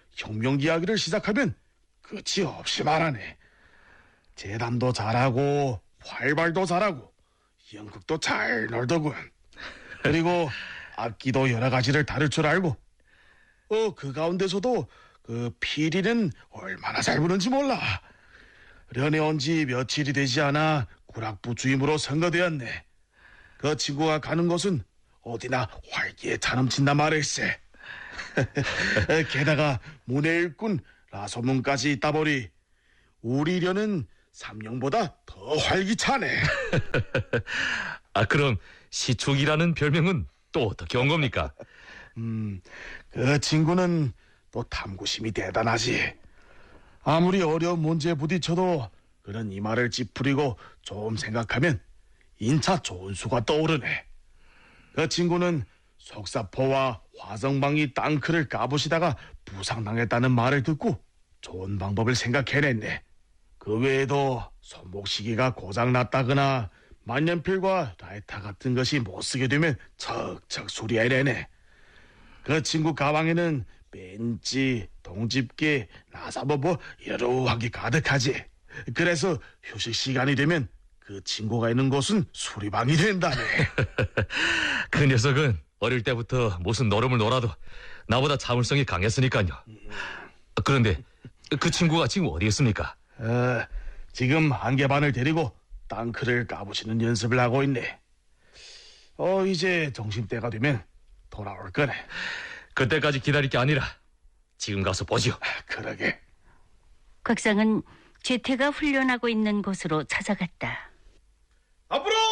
혁명 이야기를 시작하면 끝이 없이 말하네. 재담도 잘하고 활발도 잘하고 연극도 잘 놀더군. 그리고 악기도 여러 가지를 다룰 줄 알고 그 가운데서도 그 피리는 얼마나 잘 부는지 몰라. 연애 온 지 며칠이 되지 않아 구락부 주임으로 선거되었네. 그 친구가 가는 곳은 어디나 활기에 차넘친단 말일세. 게다가 문의 일꾼 라소문까지 있다 보니 우리 련은 삼룡보다 더 활기차네. 그럼 시축이라는 별명은 또 어떻게 온 겁니까? 그 친구는 또 탐구심이 대단하지. 아무리 어려운 문제에 부딪혀도 그는 이 말을 찌푸리고 좀 생각하면 인차 좋은 수가 떠오르네. 그 친구는 속사포와 화성방이 땅크를 까부시다가 부상당했다는 말을 듣고 좋은 방법을 생각해냈네. 그 외에도 손목시계가 고장났다거나 만년필과 라이터 같은 것이 못쓰게 되면 척척 수리해내네. 그 친구 가방에는 벤치, 동집게, 나사버버 여러 개 가득하지. 그래서 휴식 시간이 되면 그 친구가 있는 곳은 수리방이 된다네. 그 녀석은 어릴 때부터 무슨 노름을 놀아도 나보다 참을성이 강했으니까요. 그런데 그 친구가 지금 어디 있습니까? 지금 한계반을 데리고 땅크를 까부시는 연습을 하고 있네. 이제 점심때가 되면 돌아올 거네. 그때까지 기다릴 게 아니라 지금 가서 보지요. 그러게. 곽상은 죄태가 훈련하고 있는 곳으로 찾아갔다. 앞으로!